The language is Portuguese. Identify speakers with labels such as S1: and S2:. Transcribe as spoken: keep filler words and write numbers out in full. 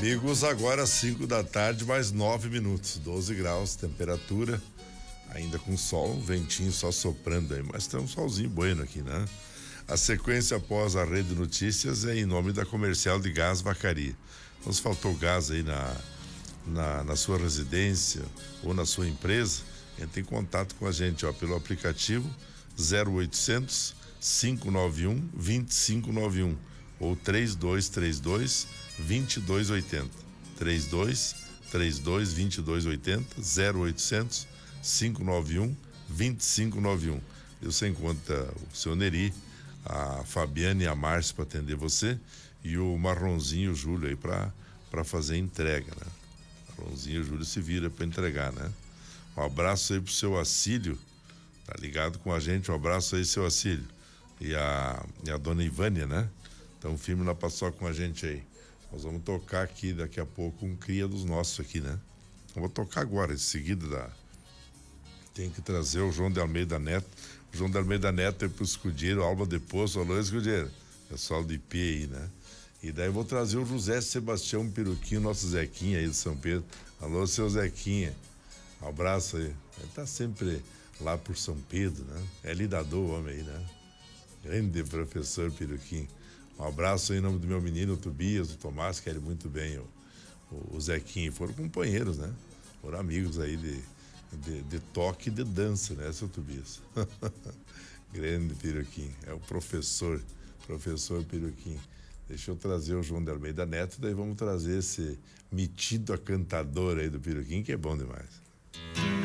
S1: Amigos, agora cinco da tarde, mais nove minutos, doze graus, temperatura, ainda com sol, um ventinho só soprando aí, mas tem um solzinho bueno aqui, né? A sequência após a Rede Notícias é em nome da Comercial de Gás Vacaria. Então, se faltou gás aí na, na, na sua residência ou na sua empresa, entre em contato com a gente, ó, pelo aplicativo zero oitocentos, cinco nove um, dois cinco nove um ou três dois três dois, dois dois oito zero. três dois três dois, dois dois oito zero, zero oitocentos, cinco nove um, dois cinco nove um. E você encontra o seu Neri, a Fabiane e a Márcia para atender você e o Marronzinho, o Júlio aí para para fazer entrega, né? Marronzinho e o Júlio se vira para entregar, né? Um abraço aí pro seu Acílio, tá ligado com a gente, um abraço aí, seu Acílio. E a, e a dona Ivânia, né? Então, firme na paçoca com a gente aí. Nós vamos tocar aqui daqui a pouco um cria dos nossos aqui, né? Eu vou tocar agora, em seguida da... tem que trazer o João de Almeida Neto. O João de Almeida Neto é pro Escudeiro, Alba de Poço, alô Escudeiro, pessoal do I P aí, né? E daí eu vou trazer o José Sebastião Peruquinho, nosso Zequinha aí de São Pedro. Alô, seu Zequinha, um abraço aí. Ele tá sempre lá por São Pedro, né? É lidador o homem aí, né? Grande professor Peruquinho. Um abraço aí em nome do meu menino, o Tobias, o Tomás, que querem muito bem o, o, o Zequinho. Foram companheiros, né? Foram amigos aí de, de, de toque e de dança, né, seu Tobias? Grande Peruquinho. É o professor, professor Peruquinho. Deixa eu trazer o João de Almeida Neto, daí vamos trazer esse metido cantador aí do Peruquinho, que é bom demais.